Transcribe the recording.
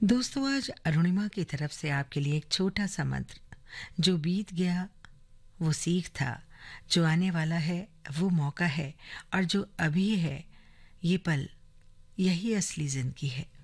दोस्तों, आज अरुणिमा की तरफ से आपके लिए एक छोटा सा मंत्र। जो बीत गया वो सीख था, जो आने वाला है वो मौका है, और जो अभी है ये पल, यही असली जिंदगी है।